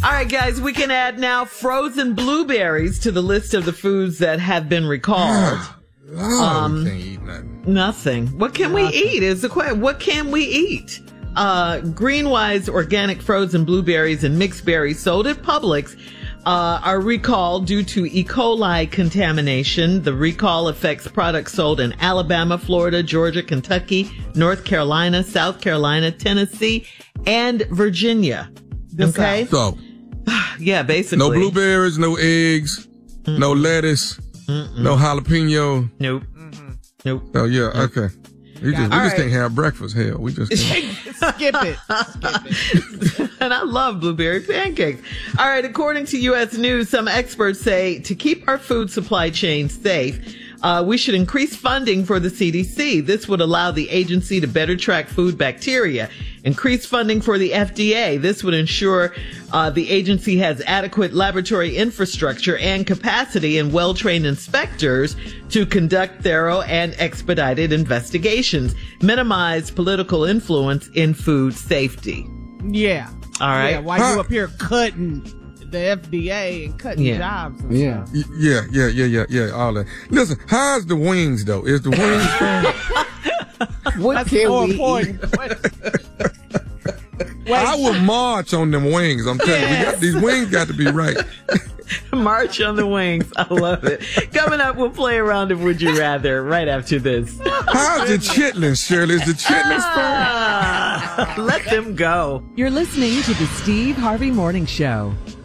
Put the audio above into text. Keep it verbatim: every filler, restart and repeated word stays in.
All right, guys, we can add now frozen blueberries to the list of the foods that have been recalled. Oh, um, we can't eat nothing. Nothing. What can nothing. we eat is the question. What can we eat? Uh, Greenwise organic frozen blueberries and mixed berries sold at Publix uh, are recalled due to E. coli contamination. The recall affects products sold in Alabama, Florida, Georgia, Kentucky, North Carolina, South Carolina, Tennessee, and Virginia. Okay? So, yeah, basically. No blueberries, no eggs, mm-mm. no lettuce, mm-mm. no jalapeno. Nope. Mm-hmm. Nope. Oh, yeah, nope. okay. We just, we right. just can't have breakfast. Hell, we just can't. Skip it. Skip it. And I love blueberry pancakes. All right. According to U S News, some experts say to keep our food supply chain safe, uh, we should increase funding for the C D C. This would allow the agency to better track food bacteria. Increase funding for the F D A. This would ensure uh, the agency has adequate laboratory infrastructure and capacity and well-trained inspectors to conduct thorough and expedited investigations. Minimize political influence in food safety. Yeah. All right. Yeah, while huh? you up here cutting the F D A and cutting yeah. jobs and yeah. stuff. Yeah, yeah, yeah, yeah, yeah, all that. Listen, how's the wings, though? Is the wings from... What That's can we eat? I will march on them wings. I'm telling yes. you, we got, these wings got to be right. March on the wings. I love it. Coming up, we'll play a round of Would You Rather right after this. How's the chitlins, Shirley? Is the chitlins ah, let them go. You're listening to the Steve Harvey Morning Show.